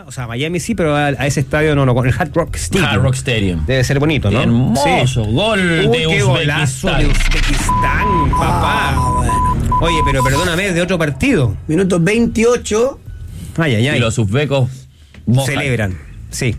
O sea, Miami sí, pero a ese estadio no, con el Hard Rock Stadium. Hard Rock Stadium. Debe ser bonito, ¿no? Hermoso. Sí. Gol de qué golazo de Uzbekistán, papá. Bueno. Oye, pero perdóname, de otro partido. Minuto 28. Ay. Y los uzbecos celebran. Sí.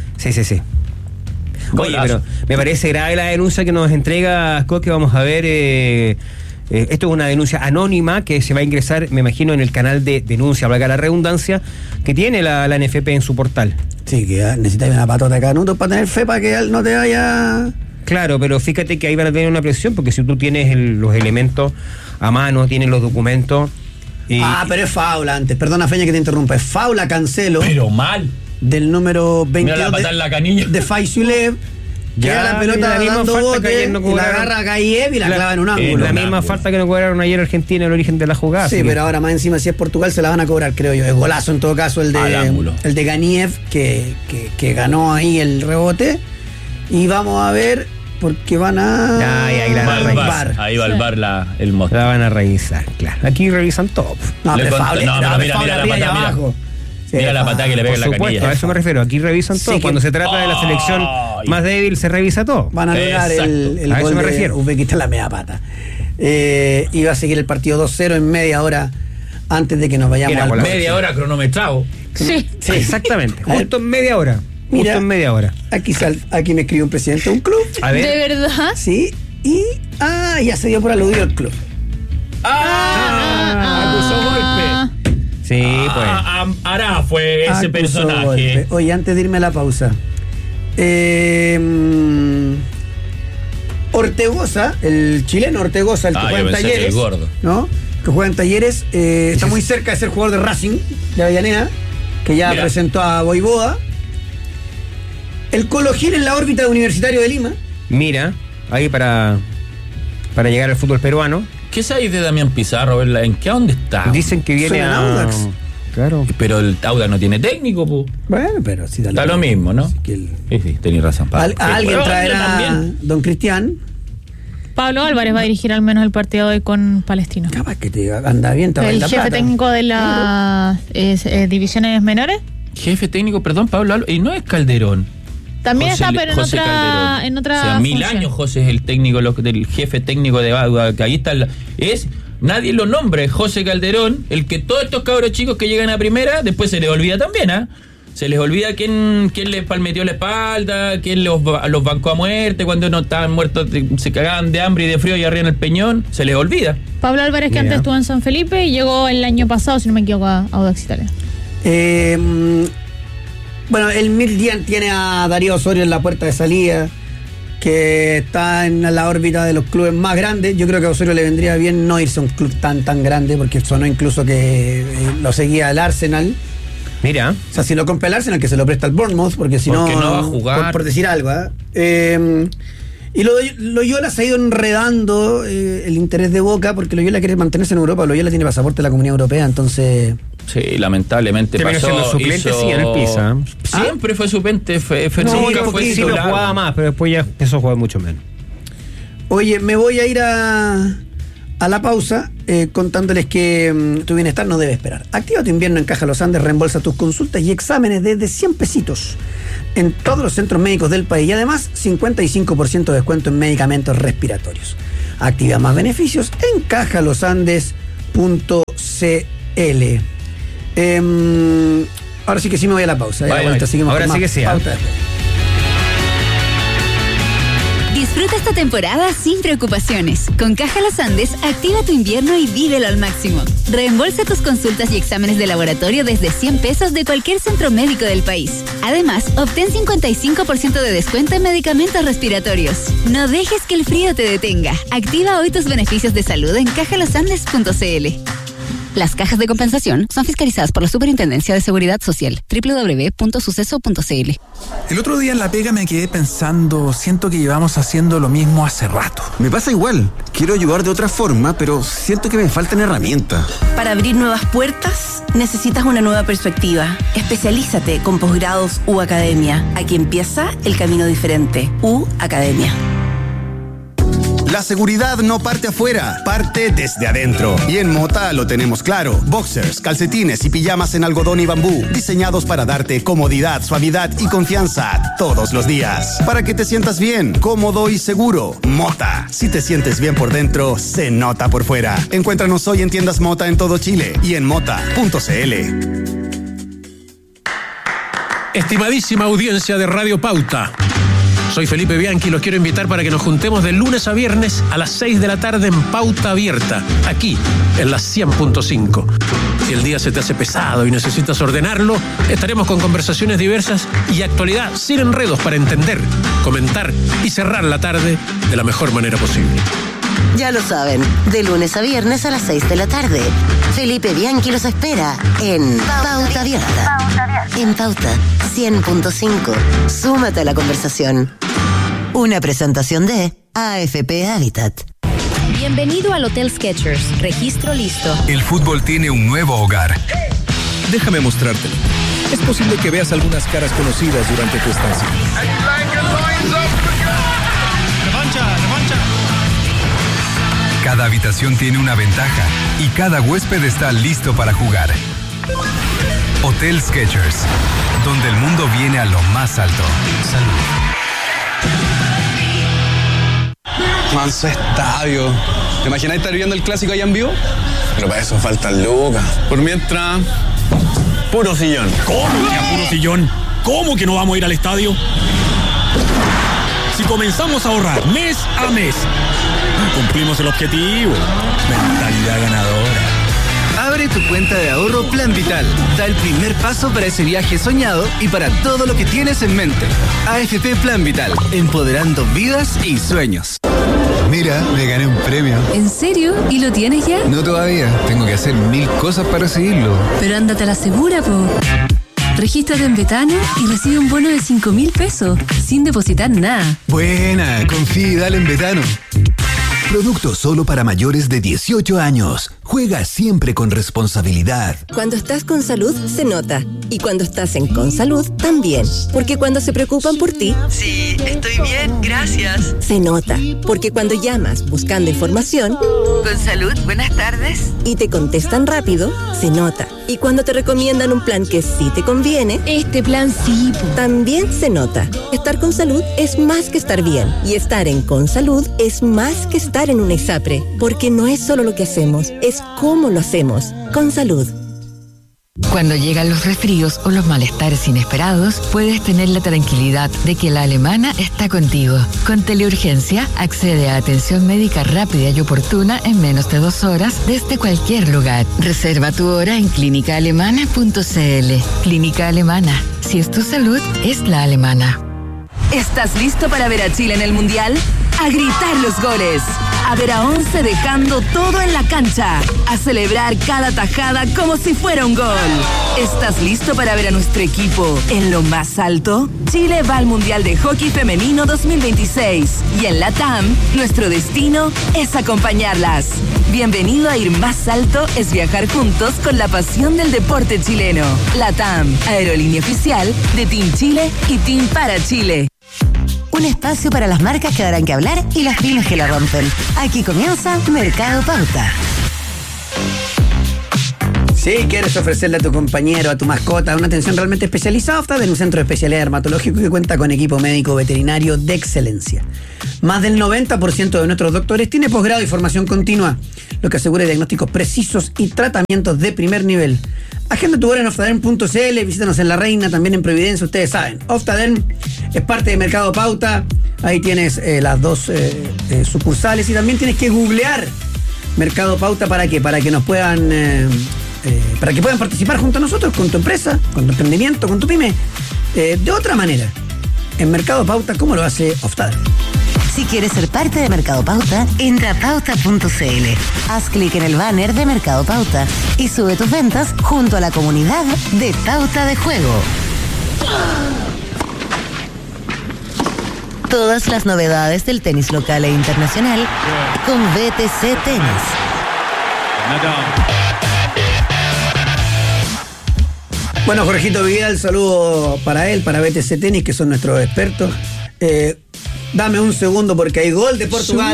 Oye, pero me parece grave la denuncia que nos entrega Scott, que vamos a ver. Esto es una denuncia anónima que se va a ingresar, me imagino, en el canal de denuncia, valga la redundancia, que tiene la NFP en su portal. Sí, que necesitas una patota de canutos para tener fe, para que no te vaya... Claro, pero fíjate que ahí van a tener una presión, porque si tú tienes los elementos a mano, tienes los documentos... pero es faula antes, perdona Feña que te interrumpa, es faula Cancelo. Pero mal. Del número 22 de Faisulev. Ya la pelota dando bote, no la agarra a Gaiev y la clava en un ángulo. La misma falta que no cobraron ayer Argentina, el origen de la jugada. Sí, pero ahora más encima si es Portugal se la van a cobrar, creo yo. Es golazo en todo caso el de Ganiev que ganó ahí el rebote. Y vamos a ver porque van a... Ahí va el bar el monstruo. La van a revisar, claro. Aquí revisan todo. No, pero mira la patada abajo. Mira la patada que le pega en la canilla. A eso me refiero. Aquí revisan todo. Sí, cuando se trata de la selección más débil, se revisa todo. Van a lograr el gol de Uzbekistán, la media pata. Iba a seguir el partido 2-0 en media hora antes de que nos vayamos al... Media hora cronometrado. Sí, exactamente. Justo en media hora. Mira, justo en media hora. Aquí me escribe un presidente de un club. A ver. ¿De verdad? Sí. Y... ya se dio por aludido el club. Acusó golpe. Sí, pues. Ará fue ese personaje. Golpe. Oye, antes de irme a la pausa. Ortegoza, el chileno Ortegoza, el que juega en Talleres. El gordo. ¿No? Que juega en Talleres. Está muy cerca de ser jugador de Racing, de Avellaneda, que ya presentó a Voivoda. El Colo Gil en la órbita de Universitario de Lima. Mira, ahí para llegar al fútbol peruano. ¿Qué sabéis de Damián Pizarro? ¿En qué dónde está? Dicen que viene a Audax. Claro. Pero el Audax no tiene técnico, po. Bueno, pero sí está lo mismo, ¿no? Sí, tenéis razón. Alguien traerá Don Cristian. Pablo Álvarez va a dirigir al menos el partido de hoy con Palestino. Capaz que te anda bien. El jefe técnico de las divisiones menores. Jefe técnico, perdón, Pablo Álvarez. Y no es Calderón. También está, pero en otra o sea, 1000 años José es el técnico del jefe técnico de Audax. Ahí está nadie lo nombra, es José Calderón, el que todos estos cabros chicos que llegan a primera, después se les olvida también, se les olvida quién les palmeteó la espalda, quién los bancó a muerte, cuando no estaban muertos, se cagaban de hambre y de frío y arriba en el peñón, se les olvida. Pablo Álvarez, que antes estuvo en San Felipe y llegó el año pasado, si no me equivoco, a Audax Italia. Bueno, el Midtjylland tiene a Darío Osorio en la puerta de salida, que está en la órbita de los clubes más grandes. Yo creo que a Osorio le vendría bien no irse a un club tan grande, porque sonó incluso que lo seguía el Arsenal. Mira. O sea, si lo compra el Arsenal, que se lo presta el Bournemouth, porque si no va a jugar. Por decir algo. Y Loyola se ha ido enredando el interés de Boca, porque Loyola quiere mantenerse en Europa. Loyola tiene pasaporte de la Comunidad Europea, entonces... Sí, lamentablemente pasó. Suplente, sí, en el Pisa. Siempre fue suplente, nunca fue titular. Jugaba más, pero después ya empezó a jugar mucho menos. Oye, me voy a ir a la pausa contándoles que tu bienestar no debe esperar. Activa tu invierno en Caja Los Andes, reembolsa tus consultas y exámenes desde 100 pesitos en todos los centros médicos del país y además 55% de descuento en medicamentos respiratorios. Activa más beneficios en cajalosandes.cl. Ahora sí que sí me voy a la pausa. Ahora sí que sí. Disfruta esta temporada sin preocupaciones. Con Caja Los Andes, activa tu invierno y vívelo al máximo. Reembolsa tus consultas y exámenes de laboratorio desde 100 pesos de cualquier centro médico del país. Además, obtén 55% de descuento en medicamentos respiratorios. No dejes que el frío te detenga. Activa hoy tus beneficios de salud en cajalosandes.cl. Las cajas de compensación son fiscalizadas por la Superintendencia de Seguridad Social. www.suceso.cl. El otro día en la pega me quedé pensando, siento que llevamos haciendo lo mismo hace rato. Me pasa igual, quiero ayudar de otra forma, pero siento que me faltan herramientas. Para abrir nuevas puertas, necesitas una nueva perspectiva. Especialízate con posgrados U Academia. Aquí empieza el camino diferente. U Academia. La seguridad no parte afuera, parte desde adentro. Y en Mota lo tenemos claro. Boxers, calcetines y pijamas en algodón y bambú, diseñados para darte comodidad, suavidad y confianza todos los días. Para que te sientas bien, cómodo y seguro. Mota. Si te sientes bien por dentro, se nota por fuera. Encuéntranos hoy en tiendas Mota en todo Chile y en mota.cl. Estimadísima audiencia de Radio Pauta, soy Felipe Bianchi y los quiero invitar para que nos juntemos de lunes a viernes a las 6 de la tarde en Pauta Abierta, aquí en la 100.5. Si el día se te hace pesado y necesitas ordenarlo, estaremos con conversaciones diversas y actualidad sin enredos para entender, comentar y cerrar la tarde de la mejor manera posible. Ya lo saben, de lunes a viernes a las 6 de la tarde. Felipe Bianchi los espera en Pauta Abierta. En Pauta 100.5. Súmate a la conversación. Una presentación de AFP Habitat. Bienvenido al Hotel Skechers. Registro listo. El fútbol tiene un nuevo hogar. Déjame mostrártelo. Es posible que veas algunas caras conocidas durante tu estancia. Revancha. Cada habitación tiene una ventaja y cada huésped está listo para jugar. Hotel Skechers, donde el mundo viene a lo más alto. Salud. Manso estadio. ¿Te imaginas estar viendo el clásico allá en vivo? Pero para eso faltan lucas. Por mientras, puro sillón. ¿Cómo que puro sillón? ¿Cómo que no vamos a ir al estadio? Si comenzamos a ahorrar mes a mes, cumplimos el objetivo. Mentalidad ganadora. Abre tu cuenta de ahorro Plan Vital. Da el primer paso para ese viaje soñado y para todo lo que tienes en mente. AFP Plan Vital, empoderando vidas y sueños. Mira, me gané un premio. ¿En serio? ¿Y lo tienes ya? No todavía. Tengo que hacer 1000 cosas para recibirlo. Pero ándate a la segura, po. Regístrate en Betano y recibe un bono de 5.000 pesos, sin depositar nada. Buena, confía y dale en Betano. Producto solo para mayores de 18 años. Juega siempre con responsabilidad. Cuando estás con salud, se nota. Y cuando estás en Consalud, también. Porque cuando se preocupan por ti... Sí, estoy bien, gracias. Se nota. Porque cuando llamas buscando información... Consalud, buenas tardes. Y te contestan rápido, se nota. Y cuando te recomiendan un plan que sí te conviene... Este plan sí. También se nota. Estar con salud es más que estar bien. Y estar en Consalud es más que estar en un ISAPRE. Porque no es solo lo que hacemos, es cómo lo hacemos. Consalud. Cuando llegan los resfríos o los malestares inesperados, puedes tener la tranquilidad de que la Alemana está contigo. Con Teleurgencia, accede a atención médica rápida y oportuna en menos de 2 horas desde cualquier lugar. Reserva tu hora en clínicaalemana.cl. Clínica Alemana. Si es tu salud, es la alemana. ¿Estás listo para ver a Chile en el Mundial? A gritar los goles, a ver a 11 dejando todo en la cancha, a celebrar cada tajada como si fuera un gol. ¿Estás listo para ver a nuestro equipo en lo más alto? Chile va al Mundial de Hockey Femenino 2026 y en la TAM, nuestro destino es acompañarlas. Bienvenido a Ir Más Alto es viajar juntos con la pasión del deporte chileno. La TAM, aerolínea oficial de Team Chile y Team para Chile. Un espacio para las marcas que darán que hablar y las pymes que la rompen. Aquí comienza Mercado Pauta. Si quieres ofrecerle a tu compañero, a tu mascota, una atención realmente especializada, Oftadel, un centro de especialidad dermatológico que cuenta con equipo médico veterinario de excelencia. Más del 90% de nuestros doctores tiene posgrado y formación continua, lo que asegura diagnósticos precisos y tratamientos de primer nivel. Agenda tu hora en Oftadel.cl, visítanos en La Reina, también en Providencia, ustedes saben. Oftadel es parte de Mercado Pauta, ahí tienes las dos sucursales y también tienes que googlear Mercado Pauta para que nos puedan... para que puedan participar junto a nosotros, con tu empresa, con tu emprendimiento, con tu pyme, de otra manera. En Mercado Pauta, ¿cómo lo hace Oftadel? Si quieres ser parte de Mercado Pauta, entra a pauta.cl. Haz clic en el banner de Mercado Pauta y sube tus ventas junto a la comunidad de Pauta de Juego. Todas las novedades del tenis local e internacional con BTC Tenis. Bueno, Jorgito Vidal, saludo para él, para BTC Tenis, que son nuestros expertos. Dame un segundo porque hay gol de Portugal.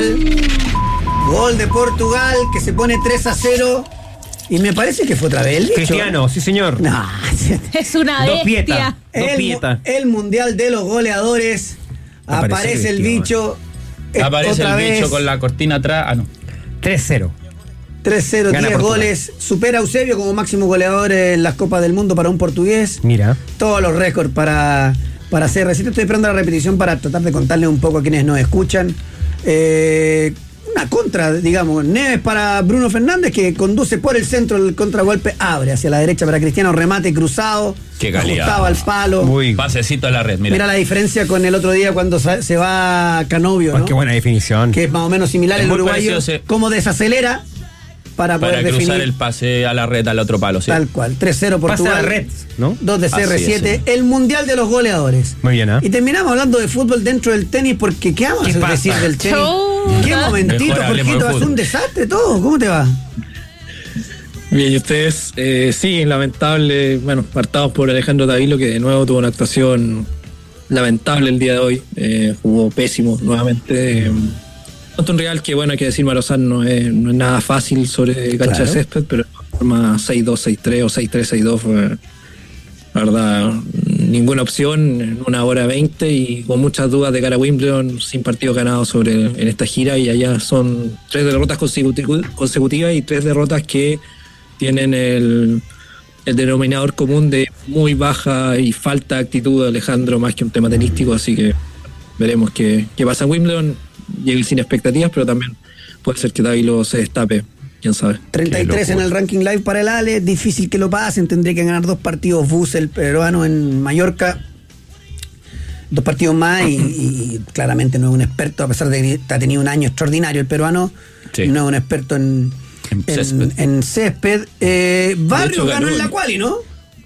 Gol de Portugal que se pone 3-0. Y me parece que fue otra vez el bicho. Cristiano, sí señor. No. Es una bestia. El mundial de los goleadores. Aparece el bicho. Aparece otra el bicho vez. con la cortina atrás. Ah, no. 3-0. 3-0, Gana 10 Portugal. goles. Supera a Eusebio como máximo goleador en las Copas del Mundo para un portugués. Mira. Todos los récords para CR7. Estoy esperando la repetición para tratar de contarle un poco a quienes nos escuchan. Una contra, digamos. Neves para Bruno Fernández, que conduce por el centro, el contragolpe abre hacia la derecha para Cristiano, remate cruzado. Qué calidad. Ajustaba al palo. Pasecito a la red, mira. La diferencia con el otro día cuando se va Canovio, ¿no? Qué buena definición. Que es más o menos similar Es el muy uruguayo. parecido, sí. Cómo desacelera para poder cruzar definir. el pase a la red al otro palo, sí. Tal cual. 3-0 Portugal. Pasa a la red, ¿no? 2 de Así CR7. es, sí. El mundial de los goleadores. Muy bien, ¿ah? Y terminamos hablando de fútbol dentro del tenis porque ¿qué vamos a decir del tenis? ¿Qué momentito, Mejor hablemos de Jorgito? Es fútbol. un desastre todo. ¿Cómo te va? Bien, y ustedes, sí, lamentable, bueno, partamos por Alejandro Davilo, que de nuevo tuvo una actuación lamentable el día de hoy, jugó pésimo nuevamente. Contra un rival que, bueno, hay que decir, Marozán no es nada fácil sobre cancha de césped, pero de forma 6-2, 6-3 o 6-3, 6-2 fue, la verdad, ninguna opción en 1 hora 20 y con muchas dudas de cara a Wimbledon, sin partido ganado en esta gira, y allá son 3 derrotas consecutivas y 3 derrotas que tienen el denominador común de muy baja y falta de actitud de Alejandro más que un tema tenístico, así que veremos qué pasa en Wimbledon. Llegue sin expectativas, pero también puede ser que Davilo se destape, quién sabe. 33 en el ranking live para el Ale, difícil que lo pasen, tendría que ganar 2 partidos Bus, el peruano en Mallorca, 2 partidos más y claramente no es un experto, a pesar de que ha tenido un año extraordinario el peruano, Sí. no es un experto en césped. Barrio ganó en la quali, ¿no?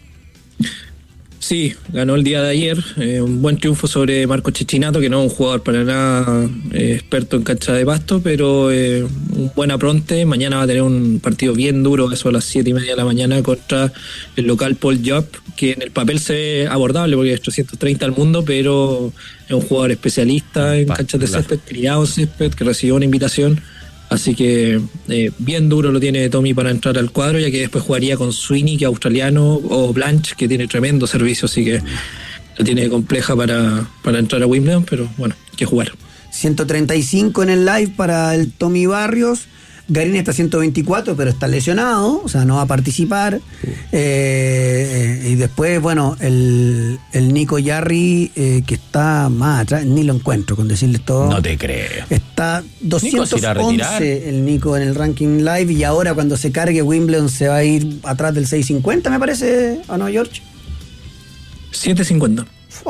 Sí, ganó el día de ayer, un buen triunfo sobre Marco Chichinato, que no es un jugador para nada experto en cancha de pasto, pero un buen apronte. Mañana va a tener un partido bien duro, eso a las 7:30 de la mañana, contra el local Paul Job, que en el papel se ve abordable porque es 330 al mundo, pero es un jugador especialista en canchas de césped, criado en césped, que recibió una invitación. Así que bien duro lo tiene Tommy para entrar al cuadro, ya que después jugaría con Sweeney, que es australiano, o Blanche, que tiene tremendo servicio, así que la tiene compleja para entrar a Wimbledon, pero bueno, hay que jugar. 135 en el live para el Tommy Barrios. Garín está 124, pero está lesionado, o sea, no va a participar. Y después, bueno, el Nico Yarri, que está más atrás, ni lo encuentro, con decirles todo. No te creo. Está Nico se irá a retirar. 211 el Nico en el ranking live, y ahora cuando se cargue Wimbledon se va a ir atrás del 650, me parece, ¿o no, George? 750.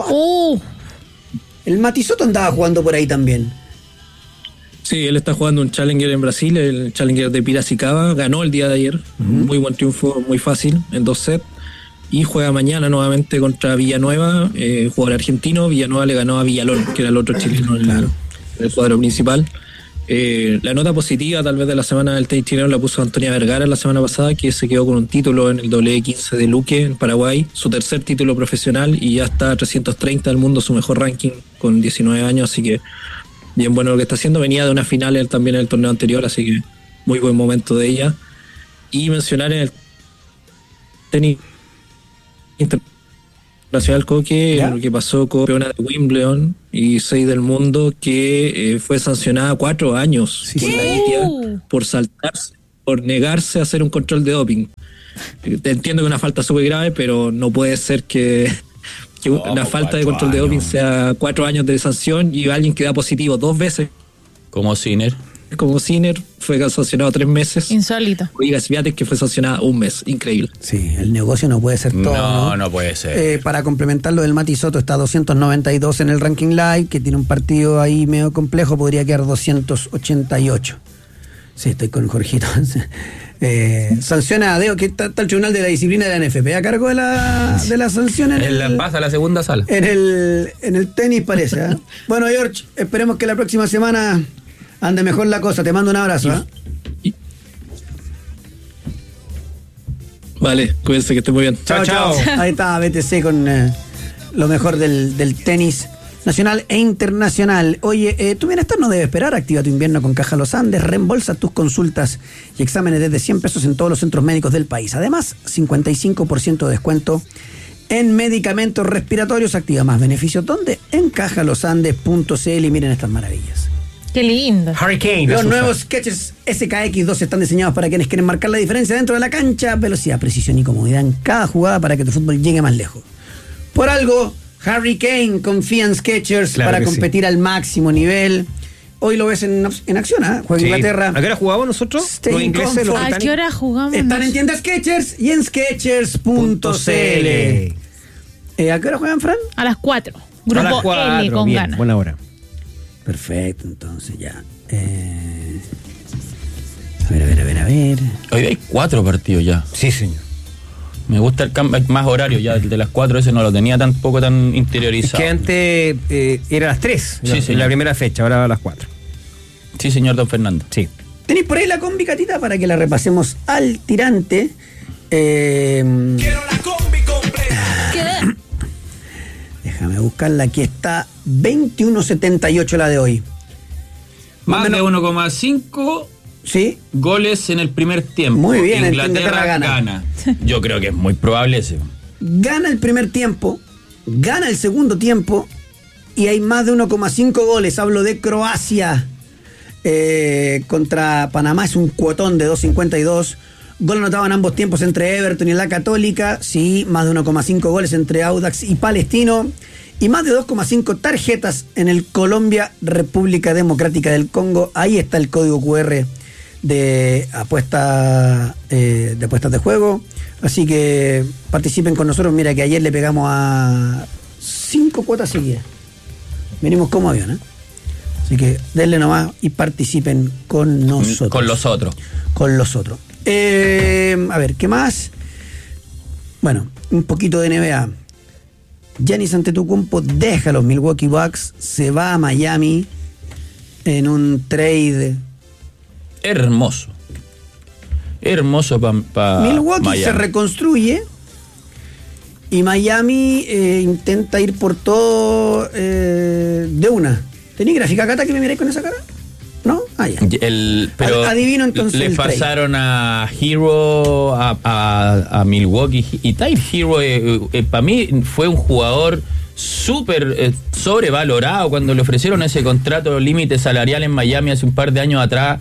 El Matisoto andaba jugando por ahí también. Sí, él está jugando un Challenger en Brasil, el Challenger de Piracicaba, ganó el día de ayer, muy buen triunfo, muy fácil, en 2 sets, y juega mañana nuevamente contra Villanueva, jugador argentino. Villanueva le ganó a Villalón, que era el otro chileno en el cuadro principal. La nota positiva tal vez de la semana del tenis chileno la puso Antonia Vergara la semana pasada, que se quedó con un título en el W15 de Luque en Paraguay, su tercer título profesional, y ya está a 330 del mundo, su mejor ranking con 19 años, así que bien bueno lo que está haciendo. Venía de una final también en el torneo anterior, así que muy buen momento de ella. Y mencionar en el tenis internacional Coque, lo que pasó con campeona de Wimbledon y 6 del mundo, que fue sancionada 4 años por la ITIA por saltarse, por negarse a hacer un control de doping. Entiendo que es una falta súper grave, pero no puede ser que una falta de control de doping sea 4 años de sanción, y alguien que da positivo 2 veces. Como Sinner. Fue sancionado 3 meses. Insólito. Oiga Swiatek, que fue sancionada 1 mes. Increíble. Sí, el negocio no puede ser todo. No puede ser. Para complementar lo del Mati Soto, está 292 en el ranking live, que tiene un partido ahí medio complejo, podría quedar 288. Sí, estoy con Jorgito. Sanciona a Deo, que está el Tribunal de la Disciplina de la NFP a cargo de la sanción pasa a la segunda sala. En el tenis, parece. ¿Eh? Bueno, George, esperemos que la próxima semana ande mejor la cosa. Te mando un abrazo. Vale, cuídense, que esté muy bien. Chao. Ahí está BTC con lo mejor del tenis nacional e internacional. Oye, tu bienestar no debe esperar. Activa tu invierno con Caja Los Andes. Reembolsa tus consultas y exámenes desde 100 pesos en todos los centros médicos del país. Además, 55% de descuento en medicamentos respiratorios. Activa más beneficios. ¿Dónde? En cajalosandes.cl. Y miren estas maravillas. Qué lindo. Hurricane. Los nuevos Skechers SKX2 están diseñados para quienes quieren marcar la diferencia dentro de la cancha. Velocidad, precisión y comodidad en cada jugada para que tu fútbol llegue más lejos. Por algo, Hurricane confía en Skechers para competir al máximo nivel. Hoy lo ves en acción, ¿eh? Juega Inglaterra. ¿A qué hora jugamos nosotros? Los ingleses, los ¿A qué hora jugamos? Están en tiendas Skechers y en Skechers.cl. ¿A qué hora juegan, Fran? A las 4. Grupo a las 4, L con bien, ganas. Buena hora. Perfecto, entonces ya. A ver. Hoy hay 4 partidos ya. Sí, señor. Me gusta el cambio, más horario ya. El de las 4 ese no lo tenía tampoco tan interiorizado. Es que antes era a las 3, sí, en la primera fecha, ahora a las 4. Sí, señor don Fernando. Sí. ¿Tenéis por ahí la combi, Catita, para que la repasemos al tirante? Quiero la combi completa. Déjame buscarla. Aquí está 21.78 la de hoy. Más de 1,5 ¿sí? goles en el primer tiempo. Muy bien, Inglaterra gana. Yo creo que es muy probable ese. Gana el primer tiempo, gana el segundo tiempo y hay más de 1,5 goles. Hablo de Croacia contra Panamá, es un cuotón de 2.52. Gol anotado en ambos tiempos entre Everton y la Católica. Sí, más de 1,5 goles entre Audax y Palestino. Y más de 2,5 tarjetas en el Colombia, República Democrática del Congo. Ahí está el código QR de apuestas de juego. Así que participen con nosotros. Mira que ayer le pegamos a 5 cuotas seguidas. Venimos como avión, ¿eh? Así que denle nomás y participen con nosotros. Con los otros. Con los otros. A ver, ¿qué más? Bueno, un poquito de NBA. Giannis Antetokounmpo deja a los Milwaukee Bucks, se va a Miami en un trade hermoso para Milwaukee Miami. Se reconstruye y Miami intenta ir por todo de una. ¿Tenés gráfica, Cata, que me miráis con esa cara? ¿No? Ah, ya. Pero adivino entonces. Le el pasaron a Hero a Milwaukee y Tyler Hero para mí fue un jugador súper sobrevalorado cuando le ofrecieron ese contrato límite salarial en Miami hace un par de años atrás.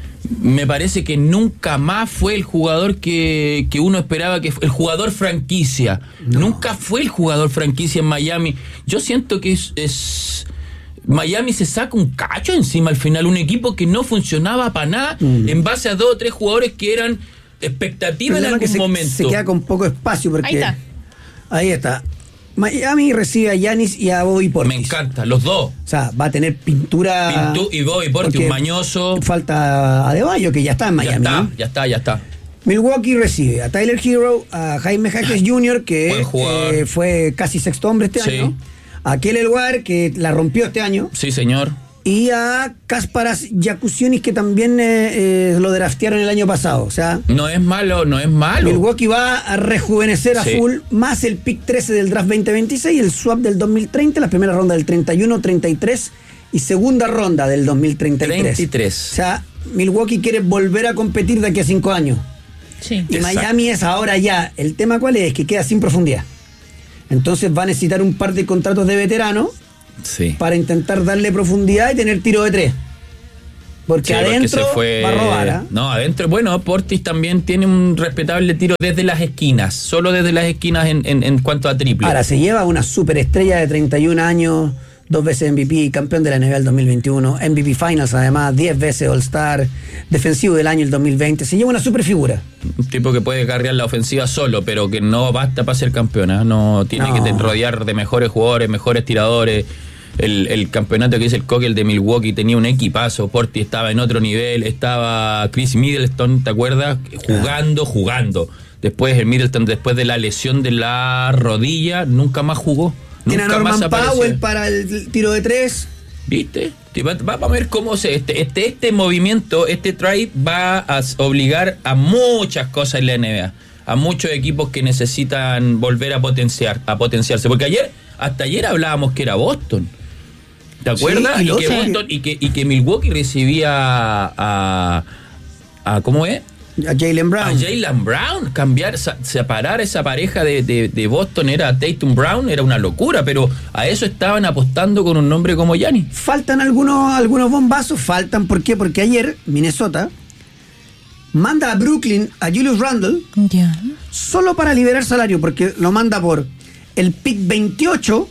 Me parece que nunca más fue el jugador que uno esperaba, que fue el jugador franquicia. No. Nunca fue el jugador franquicia en Miami. Yo siento que es Miami se saca un cacho encima al final, un equipo que no funcionaba para nada en base a 2 o 3 jugadores que eran expectativas en algún momento. Se queda con poco espacio porque ahí está. Miami recibe a Giannis y a Bobby Portis. Me encanta, los dos. O sea, va a tener pintura. Y Bobby Portis, un mañoso. Falta Adebayo, que ya está en Miami. Ya está. Milwaukee recibe a Tyler Hero, a Jaime Jaques Jr., que fue casi sexto hombre este año. A Kelly Elwar, que la rompió este año. Sí, señor. Y a Kasparas Jakusionis, que también lo draftearon el año pasado. O sea, no es malo. Milwaukee va a rejuvenecer a full, más el pick 13 del draft 2026, el swap del 2030, la primera ronda del 31, 33 y segunda ronda del 2033. O sea, Milwaukee quiere volver a competir de aquí a 5 años. Sí. Y Miami es ahora ya. El tema ¿cuál es? Que queda sin profundidad. Entonces va a necesitar un par de contratos de veterano para intentar darle profundidad y tener tiro de 3. Porque adentro va a robar, ¿eh? No, adentro, bueno, Portis también tiene un respetable tiro desde las esquinas, solo desde las esquinas en cuanto a triple. Ahora, se lleva una superestrella de 31 años, 2 veces MVP, campeón de la NBA el 2021, MVP Finals además, 10 veces All-Star, defensivo del año el 2020, se lleva una superfigura. Un tipo que puede carrear la ofensiva solo, pero que no basta para ser campeón, ¿eh? No tiene que rodear de mejores jugadores, mejores tiradores. El campeonato que es el Coque, el de Milwaukee, tenía un equipazo. Portis estaba en otro nivel, estaba Chris Middleton, ¿te acuerdas? Jugando. Después el Middleton, después de la lesión de la rodilla, nunca más jugó. Tiene a Norman Powell para el tiro de 3. ¿Viste? Vamos a ver cómo este movimiento, este trade va a obligar a muchas cosas en la NBA, a muchos equipos que necesitan volver a potenciarse, porque hasta ayer hablábamos que era Boston. ¿Te acuerdas? Sí, y que Milwaukee recibía a ¿cómo es? A Jaylen Brown. A Jaylen Brown. Separar esa pareja de Boston era Tatum Brown, era una locura, pero a eso estaban apostando con un nombre como Giannis. Faltan algunos bombazos, ¿por qué? Porque ayer Minnesota manda a Brooklyn a Julius Randle solo para liberar salario, porque lo manda por el pick 28.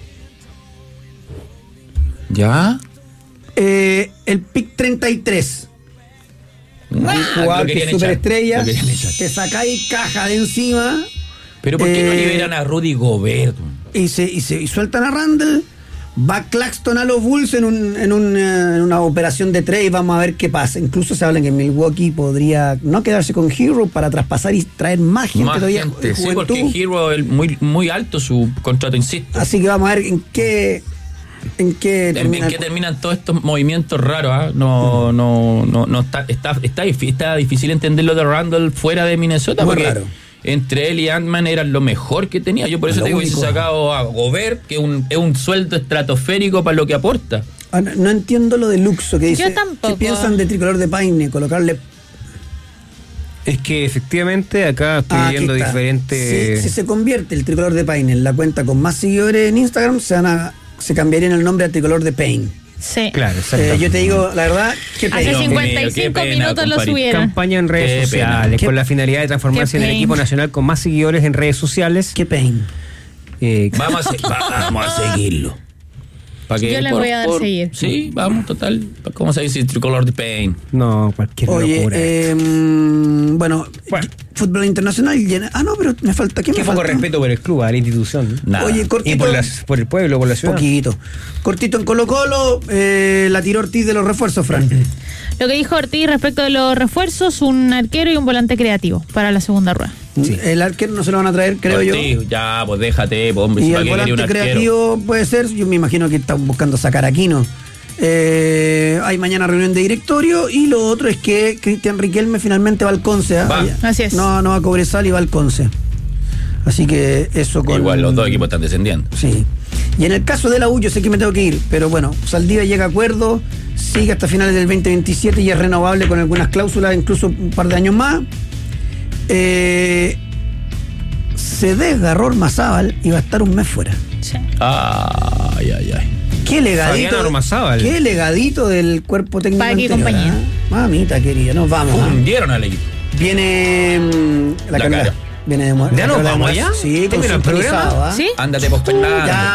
¿Ya? El pick 33. Un jugador que es superestrella. Te sacáis caja de encima. Pero ¿por qué no liberan a Rudy Gobert? Y sueltan a Randle. Va Claxton a los Bulls en una operación de trade. Vamos a ver qué pasa. Incluso se habla que Milwaukee podría no quedarse con Hero para traspasar y traer más gente todavía. Sí, porque Hero es muy alto su contrato, insisto. Así que vamos a ver en qué terminan todos estos movimientos raros. No está difícil entender lo de Randle fuera de Minnesota, muy porque raro. Entre él y Ant-Man eran lo mejor que tenía. Yo por eso te digo que se sacado a Gobert, que es un sueldo estratosférico para lo que aporta. No entiendo lo de Luxo que dice. Yo tampoco. ¿Qué piensan de Tricolor de Paine? Colocarle. Es que efectivamente acá estoy viendo diferentes. Si se convierte el Tricolor de Paine en la cuenta con más seguidores en Instagram, se cambiarían el nombre a Tricolor de Paine. Sí. Claro, exacto. Yo te digo, la verdad, qué pena. Hace 55 minutos lo subieron. Campaña en redes sociales con la finalidad de transformarse en el equipo nacional con más seguidores en redes sociales. Qué pain. Vamos a seguirlo. Yo le voy a dar seguir. Sí, vamos, total. ¿Cómo se dice Tricolor de Pain? No, cualquier locura. Bueno, fútbol internacional. No, pero me falta. ¿Qué me falta? Poco respeto por el club, a la institución. Nada. Oye, cortito. Y por el pueblo, por la ciudad. Poquito. Cortito en Colo-Colo, la tiró Ortiz de los refuerzos, Fran. Lo que dijo Ortiz respecto de los refuerzos, un arquero y un volante creativo para la segunda rueda. Sí. El arquero no se lo van a traer, creo Ortiz, yo. Ya, pues déjate, hombre. Y el volante creativo puede ser, yo me imagino que están buscando sacar a Aquino. Hay mañana reunión de directorio y lo otro es que Cristian Riquelme finalmente va al Conce. Así es. No va a Cobresal y va al Conce. Así que eso con... Igual los dos equipos están descendiendo. Sí. Y en el caso de la U, yo sé que me tengo que ir, pero bueno, Saldivia llega a acuerdo, sigue hasta finales del 2027 y es renovable con algunas cláusulas, incluso un par de años más. Se desgarró Ormazábal y va a estar un mes fuera. Sí. Ay. Qué legadito del cuerpo técnico. Paqui y compañía. Mamita querida, nos vamos. Hundieron al equipo. Viene la Carla. Viene de ¿Ya nos vamos allá? Sí, con el programa. ¿Sí? Ándate, pues, Fernando.